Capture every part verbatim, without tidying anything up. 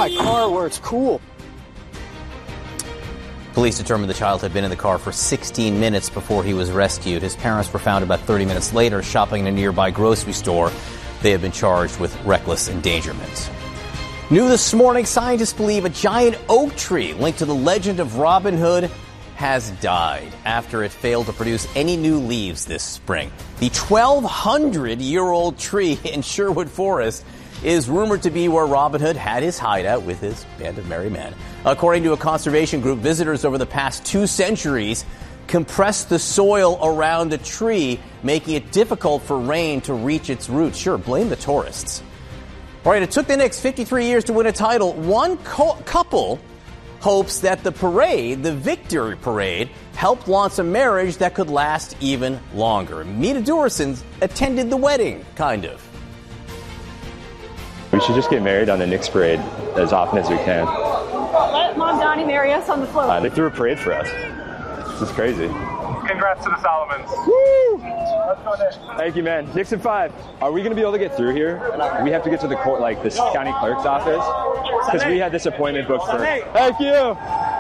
my car where it's cool. Police determined the child had been in the car for sixteen minutes before he was rescued. His parents were found about thirty minutes later shopping in a nearby grocery store. They have been charged with reckless endangerment. New this morning, scientists believe a giant oak tree linked to the legend of Robin Hood has died after it failed to produce any new leaves this spring. The twelve hundred year old tree in Sherwood Forest is rumored to be where Robin Hood had his hideout with his band of merry men. According to a conservation group, visitors over the past two centuries compressed the soil around the tree, making it difficult for rain to reach its roots. Sure, blame the tourists. All right, it took the Knicks fifty-three years to win a title. One co- couple hopes that the parade, the victory parade, helped launch a marriage that could last even longer. Mita Duerson attended the wedding, kind of. We should just get married on the Knicks parade as often as we can. Let Mom Donnie marry us on the float. Uh, they threw a parade for us. This is crazy. Congrats to the Solomons. Woo! Let's go there. Thank you, man. Knicks in five. Are we going to be able to get through here? We have to get to the court, like the county clerk's office, because we had this appointment booked for. Thank you.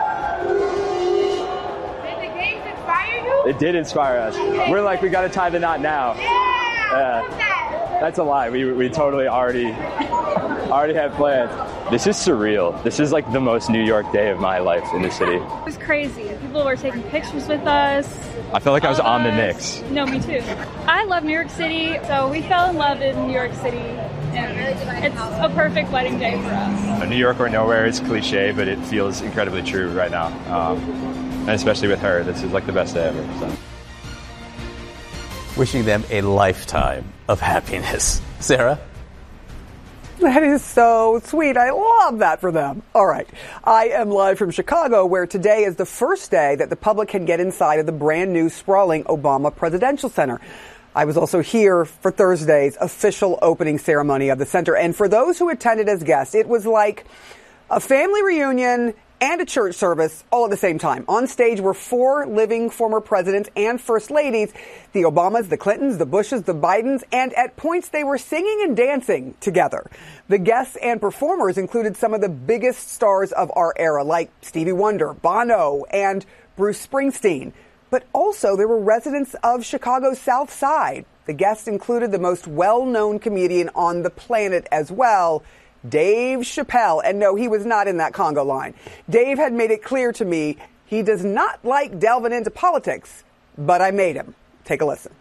Did the games inspire you? It did inspire us. We're like, we got to tie the knot now. Yeah. Uh, that's a lie. We we totally already already had plans. This is surreal. This is like the most New York day of my life in the city. It was crazy. People were taking pictures with us. I felt like I was on the us. Knicks. No, me too. I love New York City, so we fell in love in New York City. And it's a perfect wedding day for us. New York or nowhere is cliche, but it feels incredibly true right now. Um, and especially with her, this is like the best day ever. So. Wishing them a lifetime of happiness. Sarah? That is so sweet. I love that for them. All right. I am live from Chicago, where today is the first day that the public can get inside of the brand new sprawling Obama Presidential Center. I was also here for Thursday's official opening ceremony of the center. And for those who attended as guests, it was like a family reunion and a church service all at the same time. On stage were four living former presidents and first ladies, the Obamas, the Clintons, the Bushes, the Bidens, and at points they were singing and dancing together. The guests and performers included some of the biggest stars of our era, like Stevie Wonder, Bono, and Bruce Springsteen. But also there were residents of Chicago's South Side. The guests included the most well-known comedian on the planet as well, Dave Chappelle. And no, he was not in that Congo line. Dave had made it clear to me he does not like delving into politics, but I made him. Take a listen.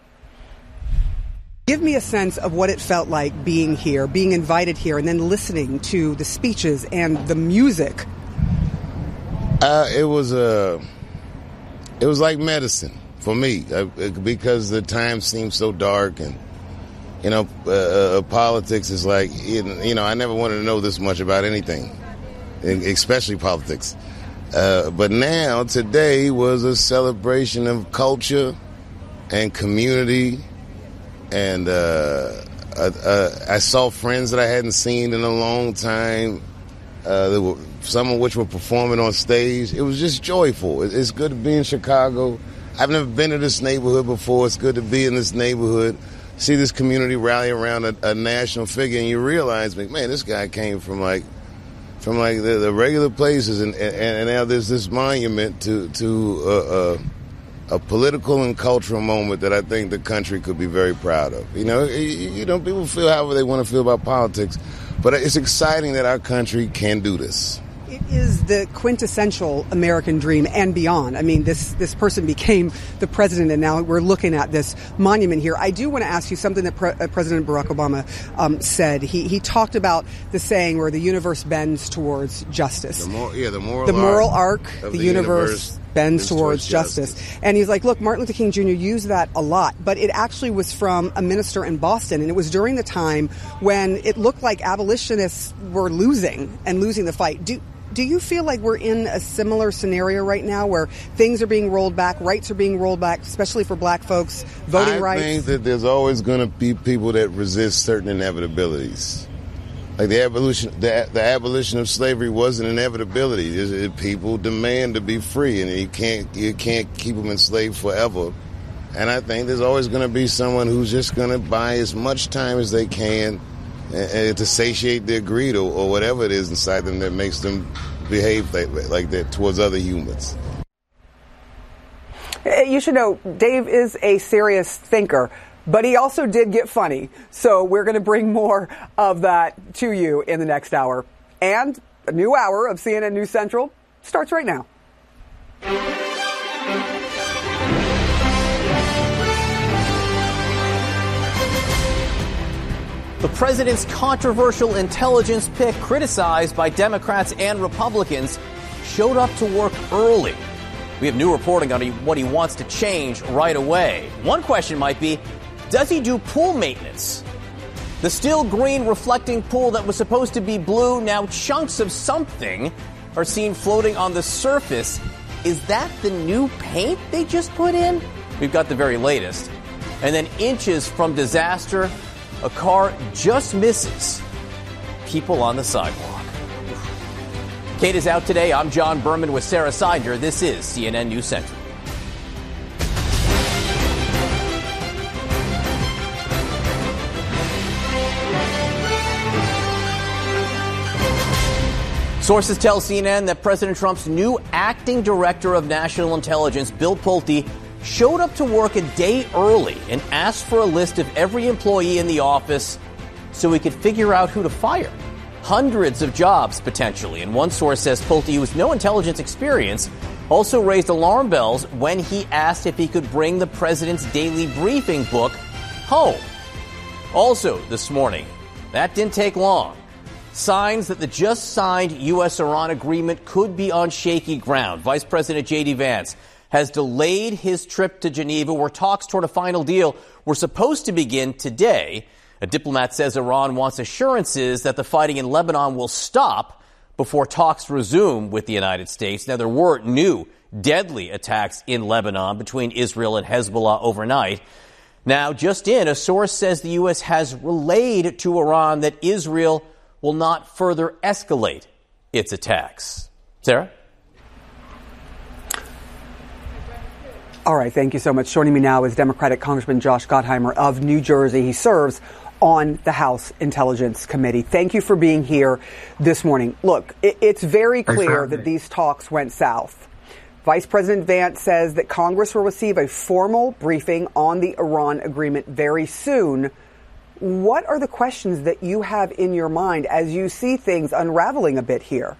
Give me a sense of what it felt like being here, being invited here, and then listening to the speeches and the music. Uh, it was a, uh, it was like medicine for me uh, because the time seemed so dark and. You know, uh, uh, politics is like, you know, I never wanted to know this much about anything, especially politics. Uh, but now, today was a celebration of culture and community. And uh, uh, uh, I saw friends that I hadn't seen in a long time, uh, that were, some of which were performing on stage. It was just joyful. It's good to be in Chicago. I've never been to this neighborhood before. It's good to be in this neighborhood. See this community rally around a, a national figure, and you realize, man, this guy came from like, from like the, the regular places, and, and and now there's this monument to to uh, uh, a political and cultural moment that I think the country could be very proud of. You know, you, you know, people feel however they want to feel about politics, but it's exciting that our country can do this. It is the quintessential American dream and beyond. I mean, this this person became the president, and now we're looking at this monument here. I do want to ask you something that Pre- President Barack Obama um, said. He he talked about the saying where the universe bends towards justice. The mor- yeah, the moral the moral arc, arc of the, the universe, universe bends towards, towards justice. justice. And he's like, look, Martin Luther King Junior used that a lot, but it actually was from a minister in Boston, and it was during the time when it looked like abolitionists were losing and losing the fight. Do Do you feel like we're in a similar scenario right now where things are being rolled back, rights are being rolled back, especially for black folks, voting I rights? I think that there's always going to be people that resist certain inevitabilities. Like the abolition, the, the abolition of slavery was an inevitability. It, it, people demand to be free, and you can't you can't keep them enslaved forever. And I think there's always going to be someone who's just going to buy as much time as they can uh, to satiate their greed or, or whatever it is inside them that makes them behave like, like that towards other humans. You should know, Dave is a serious thinker, but he also did get funny. So we're going to bring more of that to you in the next hour. And a new hour of C N N News Central starts right now. The president's controversial intelligence pick, criticized by Democrats and Republicans, showed up to work early. We have new reporting on what he wants to change right away. One question might be, does he do pool maintenance? The still green reflecting pool that was supposed to be blue, now chunks of something are seen floating on the surface. Is that the new paint they just put in? We've got the very latest. And then inches from disaster, a car just misses people on the sidewalk. Kate is out today. I'm John Berman with Sarah Seidner. This is C N N News Central. Sources tell C N N that President Trump's new acting director of national intelligence, Bill Pulte, showed up to work a day early and asked for a list of every employee in the office so he could figure out who to fire. Hundreds of jobs, potentially. And one source says Pulte, with no intelligence experience, also raised alarm bells when he asked if he could bring the president's daily briefing book home. Also this morning, that didn't take long. Signs that the just signed U S Iran agreement could be on shaky ground. Vice President J D Vance has delayed his trip to Geneva, where talks toward a final deal were supposed to begin today. A diplomat says Iran wants assurances that the fighting in Lebanon will stop before talks resume with the United States. Now, there were new deadly attacks in Lebanon between Israel and Hezbollah overnight. Now, just in, a source says the U S has relayed to Iran that Israel will not further escalate its attacks. Sarah? All right, thank you so much. Joining me now is Democratic Congressman Josh Gottheimer of New Jersey. He serves on the House Intelligence Committee. Thank you for being here this morning. Look, it's very clear that these talks went south. Vice President Vance says that Congress will receive a formal briefing on the Iran agreement very soon. What are the questions that you have in your mind as you see things unraveling a bit here?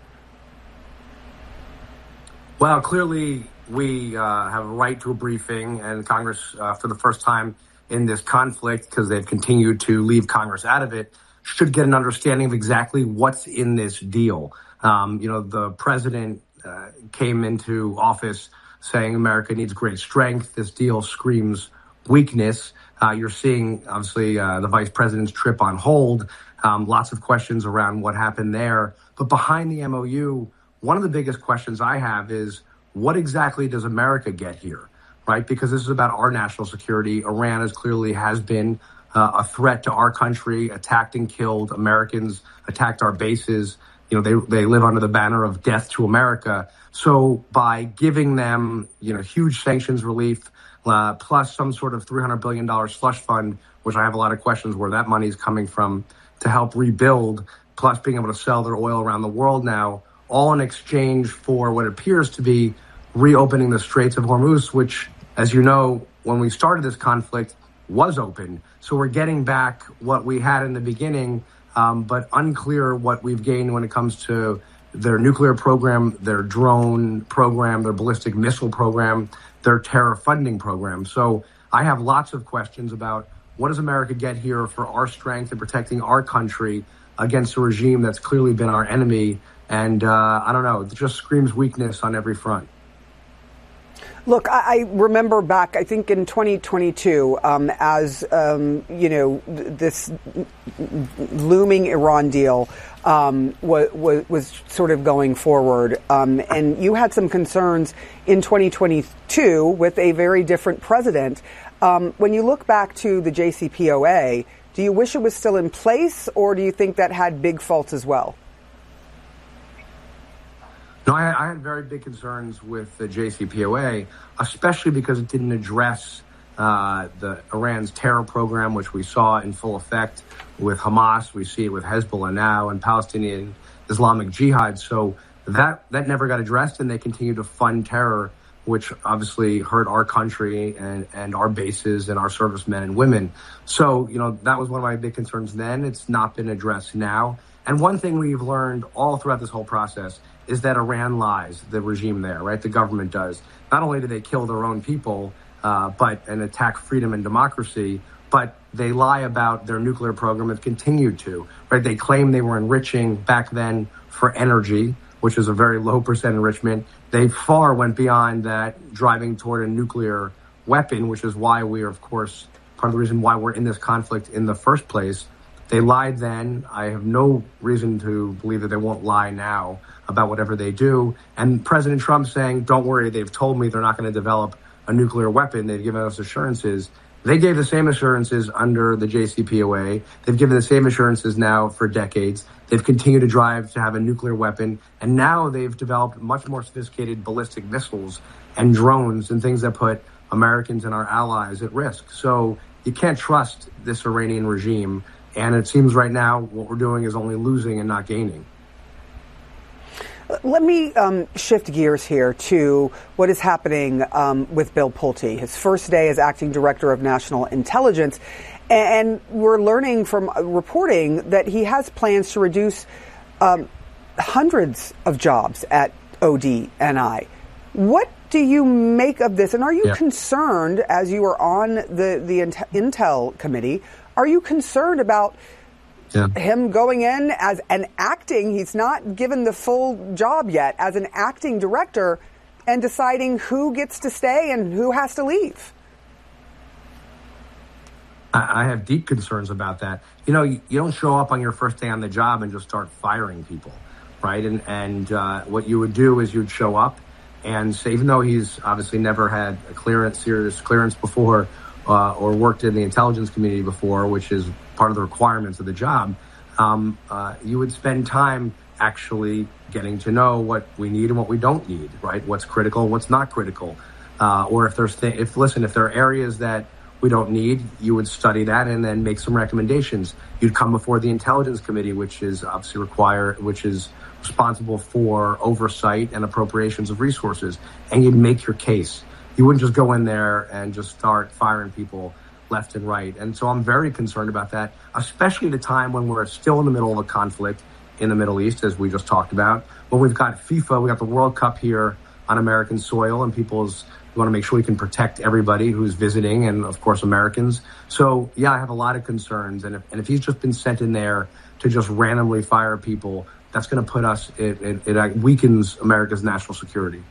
Well, clearly we uh, have a right to a briefing, and Congress, uh, for the first time in this conflict, because they've continued to leave Congress out of it, should get an understanding of exactly what's in this deal. Um, you know, the president uh, came into office saying America needs great strength. This deal screams weakness. Uh, you're seeing, obviously, uh, the vice president's trip on hold. Um, lots of questions around what happened there. But behind the M O U, one of the biggest questions I have is, what exactly does America get here? Right? Because this is about our national security. Iran is clearly has been uh, a threat to our country, attacked and killed Americans, attacked our bases. You know, they they live under the banner of death to America. So by giving them, you know, huge sanctions relief, uh, plus some sort of three hundred billion dollars slush fund, which I have a lot of questions where that money is coming from, to help rebuild, plus being able to sell their oil around the world now, all in exchange for what appears to be reopening the Straits of Hormuz, which, as you know, when we started this conflict, was open. So we're getting back what we had in the beginning, um, but unclear what we've gained when it comes to their nuclear program, their drone program, their ballistic missile program, their terror funding program. So I have lots of questions about what does America get here for our strength in protecting our country against a regime that's clearly been our enemy. And uh, I don't know, it just screams weakness on every front. Look, I, I remember back, I think in twenty twenty-two, um, as, um, you know, this looming Iran deal um, was, was, was sort of going forward. Um, and you had some concerns in twenty twenty-two with a very different president. Um, when you look back to the J C P O A, do you wish it was still in place, or do you think that had big faults as well? No, I, I had very big concerns with the J C P O A, especially because it didn't address uh, the Iran's terror program, which we saw in full effect with Hamas. We see it with Hezbollah now and Palestinian Islamic Jihad. So that that never got addressed, and they continue to fund terror, which obviously hurt our country and, and our bases and our servicemen and women. So, you know, that was one of my big concerns then. It's not been addressed now. And one thing we've learned all throughout this whole process is that Iran lies, the regime there, right? The government does. Not only do they kill their own people, uh, but and attack freedom and democracy, but they lie about their nuclear program and continue to, right? They claim they were enriching back then for energy, which is a very low percent enrichment. They far went beyond that, driving toward a nuclear weapon, which is why we are, of course, part of the reason why we're in this conflict in the first place. They lied then. I have no reason to believe that they won't lie now about whatever they do. And President Trump saying, don't worry, they've told me they're not going to develop a nuclear weapon. They've given us assurances. They gave the same assurances under the J C P O A. They've given the same assurances now for decades. They've continued to drive to have a nuclear weapon. And now they've developed much more sophisticated ballistic missiles and drones and things that put Americans and our allies at risk. So you can't trust this Iranian regime. And it seems right now what we're doing is only losing and not gaining. Let me um, shift gears here to what is happening um, with Bill Pulte. His first day as acting director of national intelligence. And we're learning from reporting that he has plans to reduce um, hundreds of jobs at O D N I. What do you make of this? And are you yeah. concerned, as you are on the, the Intel committee, are you concerned about yeah. him going in as an acting, he's not given the full job yet, as an acting director and deciding who gets to stay and who has to leave? I have deep concerns about that. You know, you, you don't show up on your first day on the job and just start firing people, right? And, and uh, what you would do is you'd show up and say, even though he's obviously never had a clearance, serious clearance before, Uh, or worked in the intelligence community before, which is part of the requirements of the job, um, uh, you would spend time actually getting to know what we need and what we don't need, right? What's critical and what's not critical. Uh, or if there's, th- if listen, if there are areas that we don't need, you would study that and then make some recommendations. You'd come before the intelligence committee, which is obviously required, which is responsible for oversight and appropriations of resources, and you'd make your case. You wouldn't just go in there and just start firing people left and right. And so I'm very concerned about that, especially at a time when we're still in the middle of a conflict in the Middle East, as we just talked about. When we've got FIFA, we got the World Cup here on American soil, and people's, we want to make sure we can protect everybody who's visiting and, of course, Americans. So, yeah, I have a lot of concerns. And if, and if he's just been sent in there to just randomly fire people, that's going to put us, it, it, it weakens America's national security.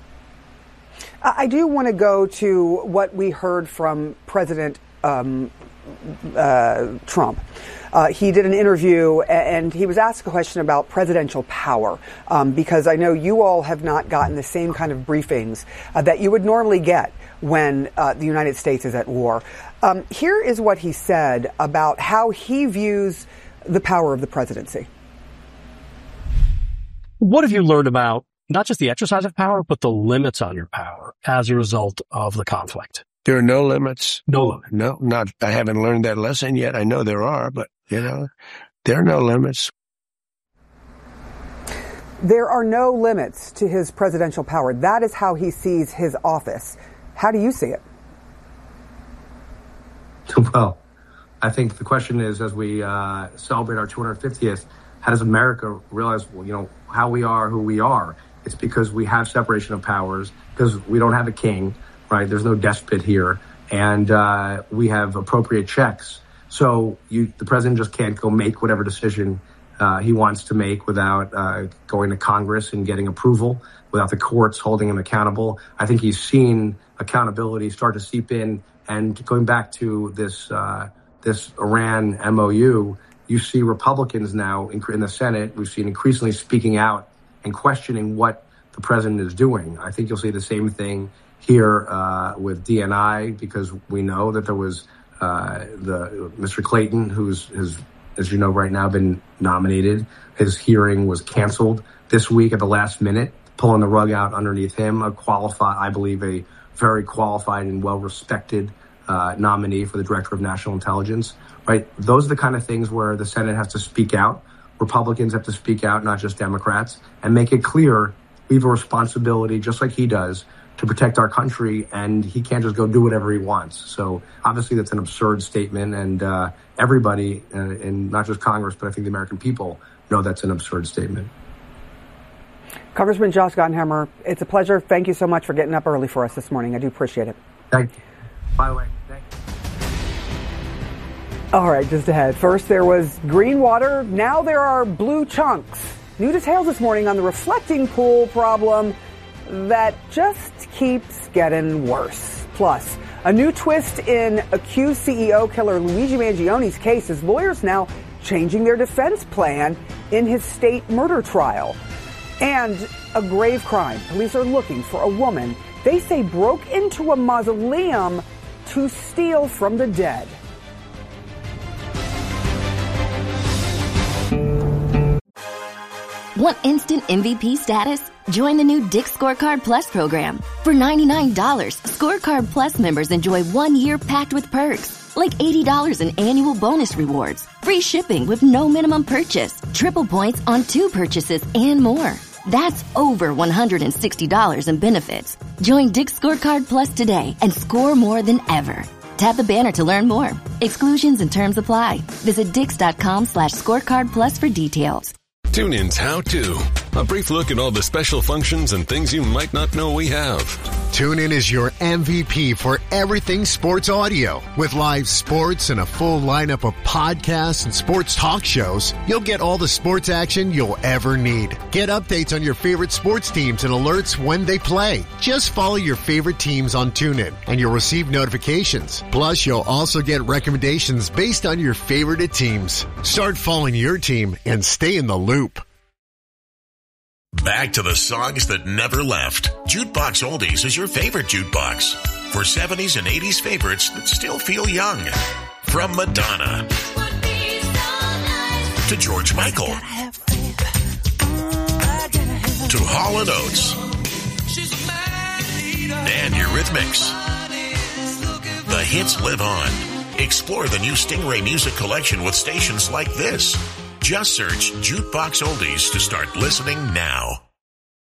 I do want to go to what we heard from President um, uh, Trump. Uh, he did an interview and he was asked a question about presidential power, um, because I know you all have not gotten the same kind of briefings uh, that you would normally get when uh, the United States is at war. Um, here is what he said about how he views the power of the presidency. What have you learned about not just the exercise of power, but the limits on your power as a result of the conflict? There are no limits. No limits. No, not, I haven't learned that lesson yet. I know there are, but, you know, there are no limits. There are no limits to his presidential power. That is how he sees his office. How do you see it? Well, I think the question is, as we uh, celebrate our two hundred fiftieth, how does America realize, well, you know, how we are who we are? It's because we have separation of powers, because we don't have a king, right? There's no despot here. And uh, we have appropriate checks. So you, the president just can't go make whatever decision uh, he wants to make without uh, going to Congress and getting approval, without the courts holding him accountable. I think he's seen accountability start to seep in. And going back to this, uh, this Iran M O U, you see Republicans now in, in the Senate, we've seen increasingly speaking out and questioning what the president is doing. I think you'll see the same thing here uh, with D N I, because we know that there was uh, the Mister Clayton, who's, has, as you know, right now been nominated. His hearing was canceled this week at the last minute, pulling the rug out underneath him. A qualified, I believe, a very qualified and well-respected uh, nominee for the Director of National Intelligence, right? Those are the kind of things where the Senate has to speak out. Republicans have to speak out, not just Democrats, and make it clear we have a responsibility, just like he does, to protect our country, and he can't just go do whatever he wants. So obviously that's an absurd statement, and uh, everybody, uh, and not just Congress, but I think the American people know that's an absurd statement. Congressman Josh Gottenheimer, it's a pleasure. Thank you so much for getting up early for us this morning. I do appreciate it. Thank you. By the way, thank you. All right, just ahead. First, there was green water. Now there are blue chunks. New details this morning on the reflecting pool problem that just keeps getting worse. Plus, a new twist in accused C E O killer Luigi Mangioni's case as lawyers now changing their defense plan in his state murder trial. And a grave crime. Police are looking for a woman they say broke into a mausoleum to steal from the dead. Want instant M V P status? Join the new Dick's Scorecard Plus program. For ninety-nine dollars, Scorecard Plus members enjoy one year packed with perks, like eighty dollars in annual bonus rewards, free shipping with no minimum purchase, triple points on two purchases, and more. That's over one hundred sixty dollars in benefits. Join Dick's Scorecard Plus today and score more than ever. Tap the banner to learn more. Exclusions and terms apply. Visit dix.com slash scorecard plus for details. TuneIn's How To. A brief look at all the special functions and things you might not know we have. TuneIn is your M V P for everything sports audio. With live sports and a full lineup of podcasts and sports talk shows, you'll get all the sports action you'll ever need. Get updates on your favorite sports teams and alerts when they play. Just follow your favorite teams on TuneIn and you'll receive notifications. Plus, you'll also get recommendations based on your favorite teams. Start following your team and stay in the loop. Back to the songs that never left. Jukebox Oldies is your favorite jukebox. For seventies and eighties favorites that still feel young. From Madonna to George Michael to Hall and Oates and Eurythmics. The hits live on. Explore the new Stingray Music Collection with stations like this. Just search Jukebox Oldies to start listening now.